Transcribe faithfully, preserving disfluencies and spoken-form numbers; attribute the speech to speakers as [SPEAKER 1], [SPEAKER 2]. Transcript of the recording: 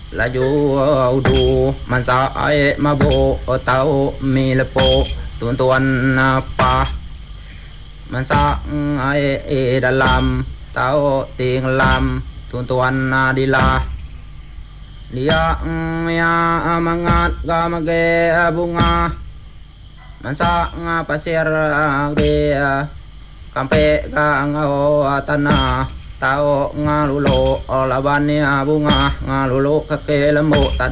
[SPEAKER 1] la ju du man sa ai ma bo tao mi le po tuan tuan pa man sa ai dalam tao ting lam tuan tuan đi la lia ya mangat ga mage bunga man sa nga pasir re kampe ga ngao tanah tao nga lulo laban bunga nga lulo kake lemo